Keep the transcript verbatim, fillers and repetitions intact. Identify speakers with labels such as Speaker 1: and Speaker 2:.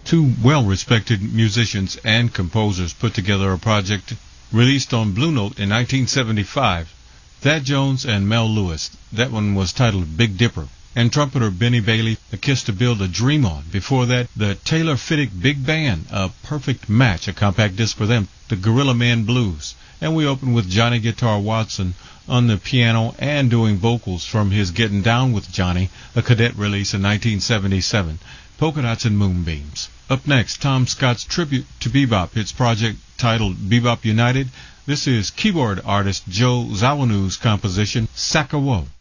Speaker 1: Two well-respected musicians and composers put together a project released on Blue Note in nineteen seventy-five. Thad Jones and Mel Lewis. That one was titled Big Dipper. And trumpeter Benny Bailey, A Kiss to Build a Dream On. Before that, the Taylor Fiddick Big Band, a perfect match, a compact disc for them, the Gorilla Man Blues. And we open with Johnny Guitar Watson on the piano and doing vocals from his Getting Down with Johnny, a cadet release in nineteen seventy-seven, Polka Dots and Moonbeams. Up next, Tom Scott's tribute to bebop, its project titled Bebop United. This is keyboard artist Joe Zawinul's composition, Sakawo.